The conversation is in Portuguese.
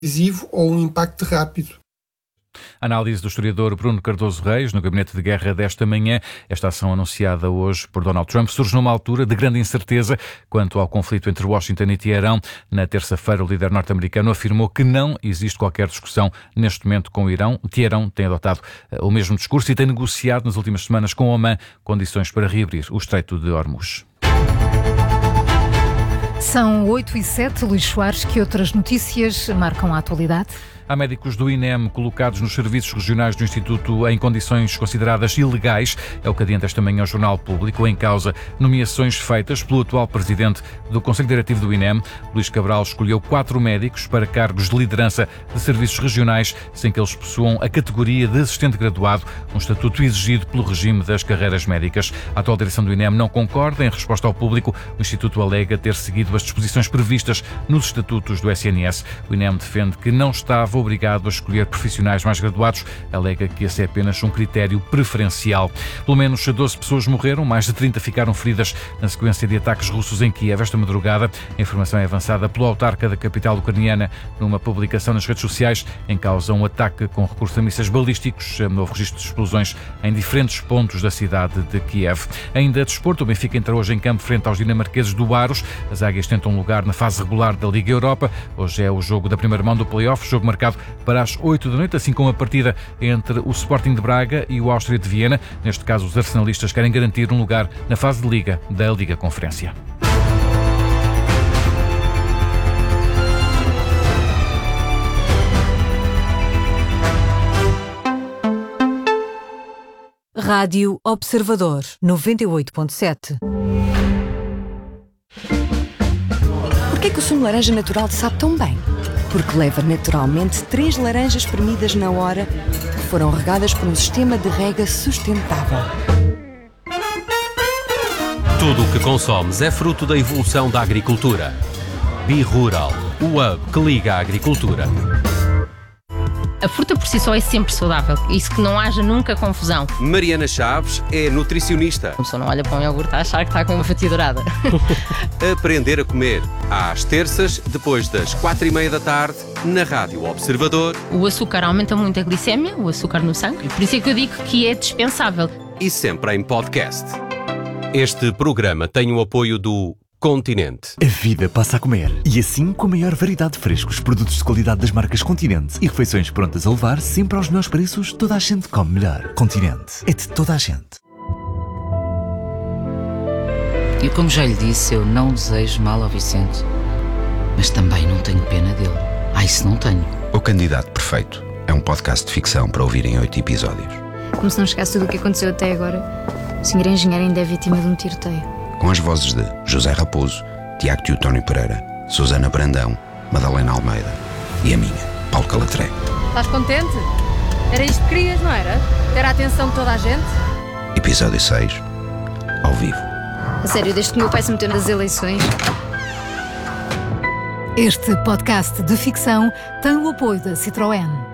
decisivo ou um impacto rápido. Análise do historiador Bruno Cardoso Reis, no Gabinete de Guerra desta manhã. Esta ação anunciada hoje por Donald Trump surge numa altura de grande incerteza quanto ao conflito entre Washington e Teherão. Na terça-feira, o líder norte-americano afirmou que não existe qualquer discussão neste momento com o Irão. Teherão tem adotado o mesmo discurso e tem negociado nas últimas semanas com Omã condições para reabrir o Estreito de Hormuz. São 8h07, Luís Soares, que outras notícias marcam a atualidade? Há médicos do INEM colocados nos serviços regionais do Instituto em condições consideradas ilegais. É o que adianta esta manhã ao Jornal Público. Em causa, nomeações feitas pelo atual presidente do Conselho Diretivo do INEM. Luís Cabral escolheu 4 médicos para cargos de liderança de serviços regionais, sem que eles possuam a categoria de assistente graduado, um estatuto exigido pelo regime das carreiras médicas. A atual direção do INEM não concorda. Em resposta ao público, o Instituto alega ter seguido as disposições previstas nos estatutos do SNS. O INEM defende que não estava obrigado a escolher profissionais mais graduados. Alega que esse é apenas um critério preferencial. Pelo menos 12 pessoas morreram, mais de 30 ficaram feridas na sequência de ataques russos em Kiev esta madrugada. A informação é avançada pelo autarca da capital ucraniana numa publicação nas redes sociais. Em causa um ataque com recurso a mísseis balísticos. Novo registro de explosões em diferentes pontos da cidade de Kiev. Ainda desporto, o Benfica entra hoje em campo frente aos dinamarqueses do Aros. As águias tentam lugar na fase regular da Liga Europa. Hoje é o jogo da primeira mão do play-off, jogo marcado para as 8 da noite, assim como a partida entre o Sporting de Braga e o Áustria de Viena. Neste caso, os arsenalistas querem garantir um lugar na fase de Liga da Liga Conferência. Rádio Observador 98.7. Porquê que o sumo de laranja natural te sabe tão bem? Porque leva naturalmente 3 laranjas espremidas na hora que foram regadas por um sistema de rega sustentável. Tudo o que consomes é fruto da evolução da agricultura. Bi-Rural, o hub que liga a agricultura. A fruta por si só é sempre saudável, isso que não haja nunca confusão. Mariana Chaves é nutricionista. A pessoa não olha para um iogurte a achar que está com uma fatia dourada. Aprender a comer, às terças, depois das 4h30 da tarde, na Rádio Observador. O açúcar aumenta muito a glicémia, o açúcar no sangue, por isso é que eu digo que é dispensável. E sempre em podcast. Este programa tem o apoio do Continente. A vida passa a comer. E assim, com a maior variedade de frescos, produtos de qualidade das marcas Continente e refeições prontas a levar sempre aos melhores preços, toda a gente come melhor. Continente. É de toda a gente. E como já lhe disse, eu não desejo mal ao Vicente. Mas também não tenho pena dele. Isso não tenho. O Candidato Perfeito é um podcast de ficção para ouvir em 8 episódios. Como se não chegasse tudo o que aconteceu até agora, o senhor engenheiro ainda é vítima de um tiroteio. Com as vozes de José Raposo, Tiago Teotónio Pereira, Susana Brandão, Madalena Almeida e a minha, Paulo Calatré. Estás contente? Era isto que querias, não era? Ter a atenção de toda a gente? Episódio 6, ao vivo. A sério, desde que o meu pai se meteu nas eleições. Este podcast de ficção tem o apoio da Citroën.